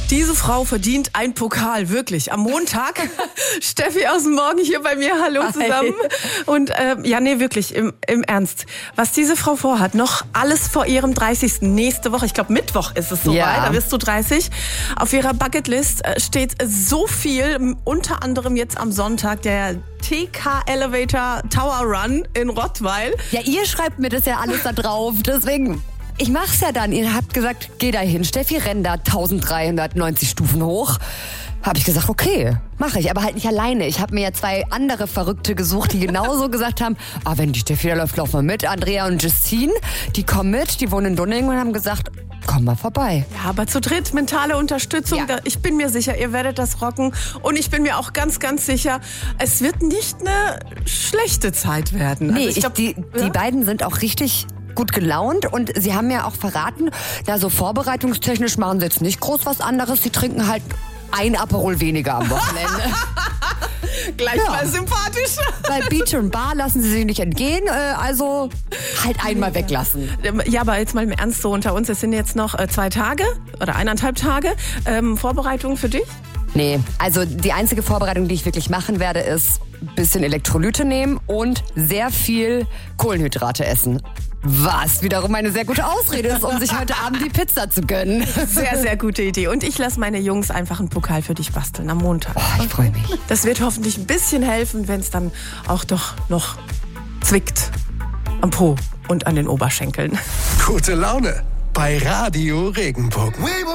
Diese Frau verdient ein Pokal, wirklich. Am Montag, Steffi aus dem Morgen hier bei mir, hallo zusammen. Und wirklich, im Ernst, was diese Frau vorhat, noch alles vor ihrem 30. nächste Woche, ich glaube Mittwoch ist es soweit, da wirst du 30. Auf ihrer Bucketlist steht so viel, unter anderem jetzt am Sonntag der TK Elevator Tower Run in Rottweil. Ja, ihr schreibt mir das ja alles da drauf, deswegen... Ich mach's ja dann. Ihr habt gesagt, geh da hin. Steffi rennt da 1390 Stufen hoch. Habe ich gesagt, okay, mache ich. Aber halt nicht alleine. Ich habe mir ja 2 andere Verrückte gesucht, die genauso gesagt haben, wenn die Steffi da läuft, laufen wir mit. Andrea und Justine, die kommen mit, die wohnen in Dunning und haben gesagt, komm mal vorbei. Ja, aber zu dritt, mentale Unterstützung. Ja. Ich bin mir sicher, ihr werdet das rocken. Und ich bin mir auch ganz, ganz sicher, es wird nicht eine schlechte Zeit werden. Nee, also die beiden sind auch richtig... gut gelaunt und sie haben mir auch verraten, so vorbereitungstechnisch machen sie jetzt nicht groß was anderes. Sie trinken halt ein Aperol weniger am Wochenende. Gleich mal sympathisch. Weil Beach und Bar lassen sie sich nicht entgehen, also halt einmal weglassen. Ja, aber jetzt mal im Ernst so unter uns, es sind jetzt noch 2 Tage oder 1,5 Tage Vorbereitung für dich? Nee, also die einzige Vorbereitung, die ich wirklich machen werde, ist ein bisschen Elektrolyte nehmen und sehr viel Kohlenhydrate essen. Was wiederum eine sehr gute Ausrede ist, um sich heute Abend die Pizza zu gönnen. Sehr, sehr gute Idee. Und ich lasse meine Jungs einfach einen Pokal für dich basteln am Montag. Ich freue mich. Das wird hoffentlich ein bisschen helfen, wenn es dann auch doch noch zwickt am Po und an den Oberschenkeln. Gute Laune bei Radio Regenbogen.